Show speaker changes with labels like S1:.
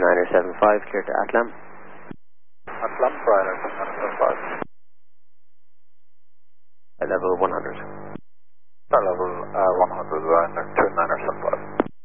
S1: 2975, clear to Atlam.
S2: Atlam, Ryder 2975.
S1: Level 100.
S2: Level 100, Ryder 2975.